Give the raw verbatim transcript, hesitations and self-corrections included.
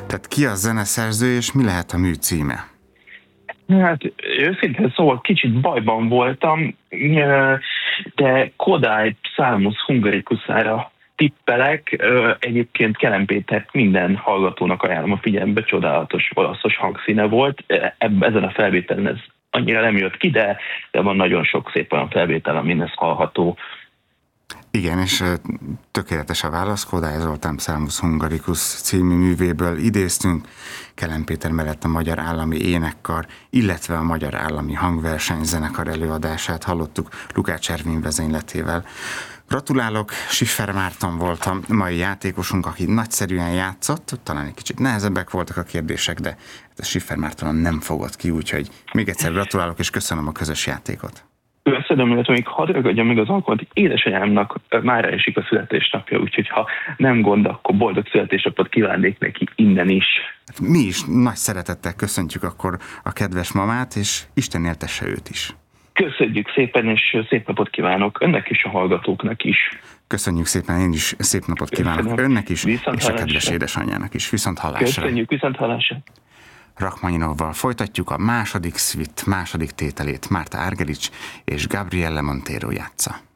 Tehát ki a zeneszerző, és mi lehet a mű címe? Hát őszintén szóval kicsit bajban voltam, de Kodály Psalmus Hungaricus-ára tippelek. Egyébként Kellen Pétert minden hallgatónak ajánlom a figyelembe, csodálatos olaszos hangszíne volt. Ezen a felvételen ez annyira nem jött ki, de, de van nagyon sok szép olyan felvétel, amin ez hallható. Igen, és tökéletes a válasz. Kodály Zoltán Psalmus Hungaricus című művéből idéztünk. Kellen Péter mellett a Magyar Állami Énekkar, illetve a Magyar Állami Hangversenyzenekar előadását hallottuk Lukács Ervin vezényletével. Gratulálok, Schiffer Márton volt a mai játékosunk, aki nagyszerűen játszott, talán egy kicsit nehezebbek voltak a kérdések, de a Schiffer Mártonon nem fogott ki, úgyhogy még egyszer gratulálok, és köszönöm a közös játékot. Köszönöm, illetve még hadd ragadjam meg az alkalmat, édesanyámnak mára esik a születésnapja, úgyhogy ha nem gond, akkor boldog születésnapot kívánnék neki innen is. Mi is nagy szeretettel köszöntjük akkor a kedves mamát, és Isten éltesse őt is. Köszönjük szépen, és szép napot kívánok önnek is, a hallgatóknak is. Köszönjük szépen, én is szép napot kívánok Köszönöm. önnek is, viszont és hallásra. A kedves édesanyjának is. Viszont hallásra. Köszönjük, viszont hallásra. Rachmaninovval folytatjuk a második szvit, második tételét Márta Argerich és Gabriele Montero játsza.